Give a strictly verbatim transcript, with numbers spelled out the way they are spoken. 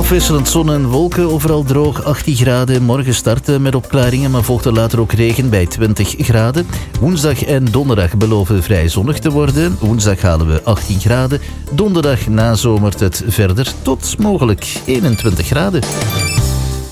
Afwisselend zon en wolken, overal droog, achttien graden. Morgen starten met opklaringen, maar volgt er later ook regen bij twintig graden. Woensdag en donderdag beloven vrij zonnig te worden. Woensdag halen we achttien graden. Donderdag nazomert het verder tot mogelijk eenentwintig graden.